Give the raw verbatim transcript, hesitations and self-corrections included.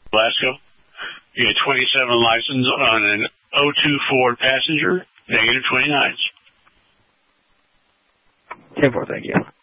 Alaska. You get twenty-seven license on an oh two Ford Passenger, negative twenty-nines. ten four, thank you.